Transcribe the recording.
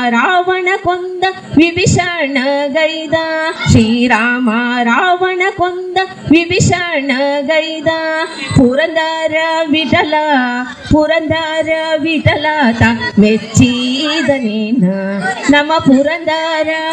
ರಾವಣ ಕೊಂದ ವಿಭೀಷಣ ಗೈದ ಶ್ರೀರಾಮ ರಾವಣ ಕೊಂದ ವಿಭೀಷಣ ಗೈದ ಪುರಂದರ ವಿಠಲ ತ ಮೆಚ್ಚಿದನೇನ ನಮ್ಮ ಪುರಂದರ